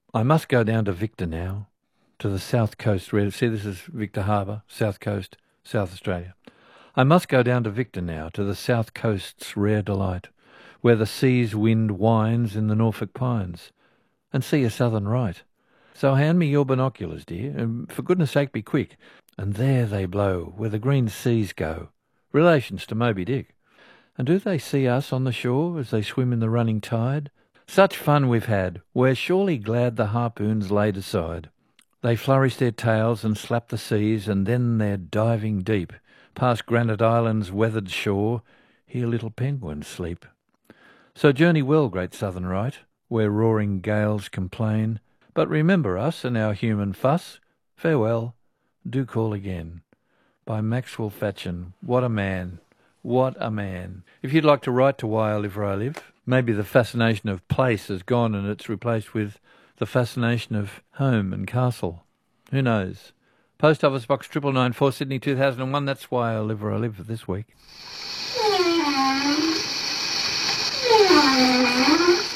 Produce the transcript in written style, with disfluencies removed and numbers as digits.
I must go down to Victor now, to the south coast. See, this is Victor Harbour, south coast, South Australia. I must go down to Victor now, to the south coast's rare delight, where the sea's wind whines in the Norfolk pines, and see a southern right. So hand me your binoculars, dear, and for goodness sake be quick. And there they blow, where the green seas go, relations to Moby Dick. And do they see us on the shore as they swim in the running tide? Such fun we've had, we're surely glad the harpoon's laid aside. They flourish their tails and slap the seas, and then they're diving deep, past Granite Island's weathered shore, here little penguins sleep. So journey well, great southern right, where roaring gales complain, but remember us and our human fuss. Farewell, do call again. By Maxwell Fatchen. What a man. What a man. If you'd like to write to Why I Live Where I Live, maybe the fascination of place has gone and it's replaced with the fascination of home and castle. Who knows? Post Office Box 9994 Sydney 2001. That's Why I Live Where I Live this week.